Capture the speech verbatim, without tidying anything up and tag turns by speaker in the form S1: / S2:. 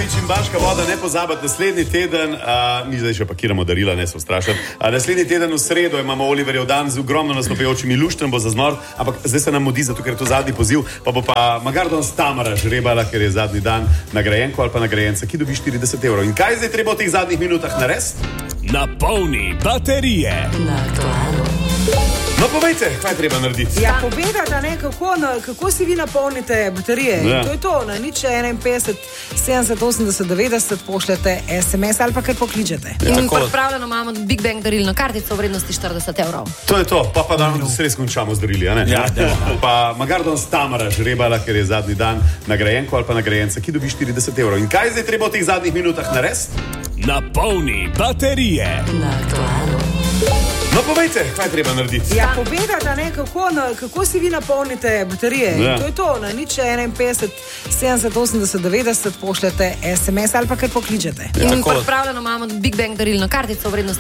S1: Vič in Baška voda, ne pozabite, naslednji teden, uh, mi zdaj še pakiramo darila, ne se ustrašati. Uh, naslednji teden v sredo imamo Oliverjev dan z ogromno nastopajočimi, luštren bo za znor, ampak zdaj se nam mudi, zato ker je to zadnji poziv, pa bo pa Magardon s Tamara žrebala, ker je zadnji dan nagrajenko ali pa nagrajenca, ki dobi štirideset evrov. In kaj zdaj treba v teh zadnjih minutah narediti?
S2: Napolni baterije.
S3: Na Aktualu.
S1: No, povejte, kaj treba narediti?
S4: Ja, povedate, ne, kako, na, kako si vi napolnite baterije.
S1: Ja.
S4: To je to, na nič enainpetdeset, sedemdeset, osemdeset, devetdeset pošljete es em es ali pa kar pokličete.
S3: Ja, in pripravljeno imamo Big Bang darilno kartico v vrednosti štirideset evrov.
S1: To je to, pa pa da se res končamo z darili, a ne?
S2: Ja,
S1: pa Magardon s Tamara žrebala, ker je zadnji dan nagrajenko ali pa nagrajenca, ki dobi štirideset evrov. In kaj zdaj treba v teh zadnjih minutah narediti?
S2: Napolni baterije.
S3: Na Aktualu.
S1: No, povejte, kaj treba narediti?
S4: Ja, povedate, ne, kako, na, kako si vi napolnite baterije.
S1: Ja.
S4: To je to, na nič enainpetdeset, sedemdeset, osemdeset, devetdeset pošljete es em es ali pa kar pokličete.
S3: In pripravljeno imamo Big Bang darilno kartico v vrednosti